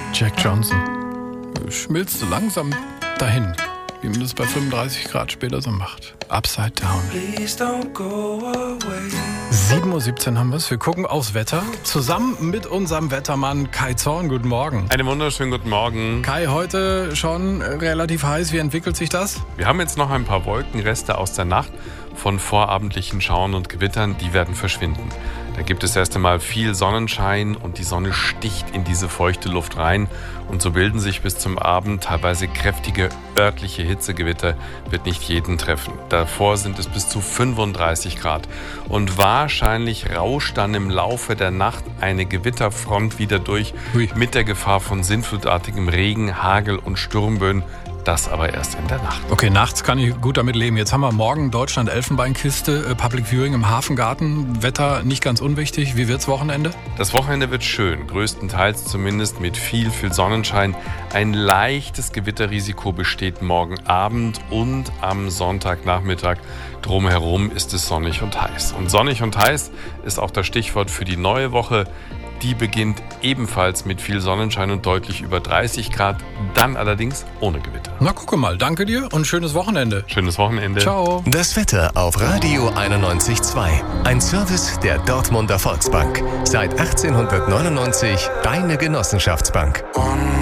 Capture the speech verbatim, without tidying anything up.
Jack Johnson. Schmilzt so langsam dahin, wie man das bei fünfunddreißig Grad später so macht. Upside down. sieben Uhr siebzehn haben wir es. Wir gucken aufs Wetter. Zusammen mit unserem Wettermann Kai Zorn. Guten Morgen. Einen wunderschönen guten Morgen. Kai, heute schon relativ heiß. Wie entwickelt sich das? Wir haben jetzt noch ein paar Wolkenreste aus der Nacht von vorabendlichen Schauern und Gewittern. Die werden verschwinden. Da gibt es erst einmal viel Sonnenschein und die Sonne sticht in diese feuchte Luft rein. Und so bilden sich bis zum Abend teilweise kräftige örtliche Hitzegewitter. Wird nicht jeden treffen. Davor sind es bis zu fünfunddreißig Grad. Und wahrscheinlich rauscht dann im Laufe der Nacht eine Gewitterfront wieder durch. Ui. Mit der Gefahr von sinnflutartigem Regen, Hagel und Sturmböen. Das aber erst in der Nacht. Okay, nachts kann ich gut damit leben. Jetzt haben wir morgen Deutschland-Elfenbeinküste, äh, Public Viewing im Hafengarten. Wetter nicht ganz unwichtig. Wie wird's Wochenende? Das Wochenende wird schön, größtenteils zumindest mit viel, viel Sonnenschein. Ein leichtes Gewitterrisiko besteht morgen Abend und am Sonntagnachmittag. Drumherum ist es sonnig und heiß. Und sonnig und heiß ist auch das Stichwort für die neue Woche. Die beginnt ebenfalls mit viel Sonnenschein und deutlich über dreißig Grad, dann allerdings ohne Gewitter. Na, gucke mal. Danke dir und schönes Wochenende. Schönes Wochenende. Ciao. Das Wetter auf Radio einundneunzig Komma zwei. Ein Service der Dortmunder Volksbank. Seit achtzehnhundertneunundneunzig deine Genossenschaftsbank.